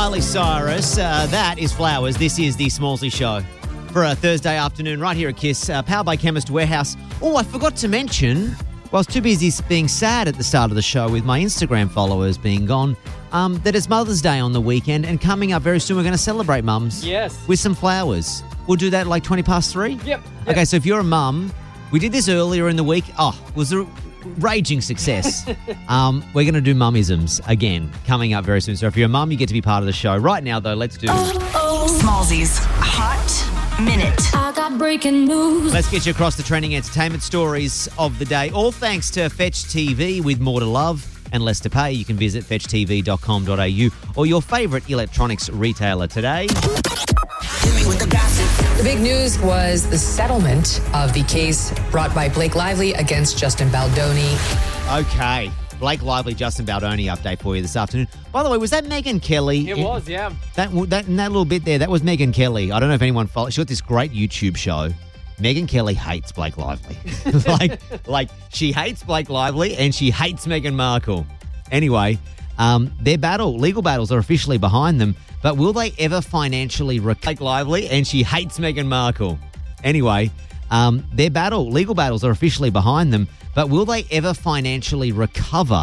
Miley Cyrus. That is Flowers. This is the Smallsy Show for a Thursday afternoon right here at KISS, powered by Chemist Warehouse. Oh, I forgot to mention, I was too busy being sad at the start of the show with my Instagram followers being gone, that it's Mother's Day on the weekend, and coming up very soon we're going to celebrate mums with some flowers. We'll do that at like 3:20. Yep. Okay, so if you're a mum, we did this earlier in the week. Oh, it was a raging success. We're going to do mummisms again coming up very soon. So if you're a mum, you get to be part of the show. Right now, though, let's do... Smallsy's Hot Minute. I got breaking news. Let's get you across the trending entertainment stories of the day. All thanks to Fetch TV with more to love and less to pay. You can visit fetchtv.com.au or your favourite electronics retailer today. The big news was the settlement of the case brought by Blake Lively against Justin Baldoni. Okay. Blake Lively, Justin Baldoni update for you this afternoon. By the way, was that Megyn Kelly? It was, yeah. That in that little bit there, that was Megyn Kelly. I don't know if anyone follows. She got this great YouTube show. Megyn Kelly hates Blake Lively. like she hates Blake Lively and she hates Meghan Markle. Anyway, their legal battles are officially behind them, but will they ever financially Blake Lively and she hates Meghan Markle. Anyway, their legal battles are officially behind them, but will they ever financially recover